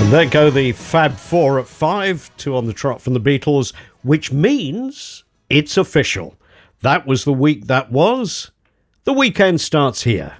There go the Fab Four at 5, 2 on the trot from the Beatles, which means it's official. That was the week that was. The weekend starts here.